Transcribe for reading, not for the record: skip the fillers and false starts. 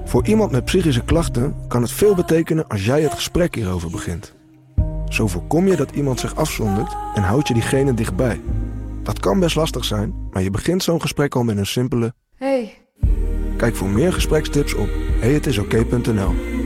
Voor iemand met psychische klachten kan het veel betekenen als jij het gesprek hierover begint. Zo voorkom je dat iemand zich afzondert en houd je diegene dichtbij. Dat kan best lastig zijn, maar je begint zo'n gesprek al met een simpele... Hey. Kijk voor meer gesprekstips op heyhetisoké.nl.